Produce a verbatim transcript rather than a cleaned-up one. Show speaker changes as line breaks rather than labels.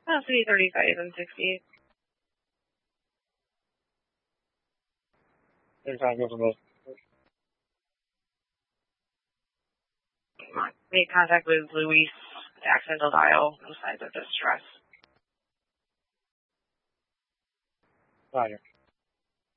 Oh, three thirty-five and sixty.
thirty-five goes on both.
Make contact with Luis. Accidental dial. No signs of distress.
Roger.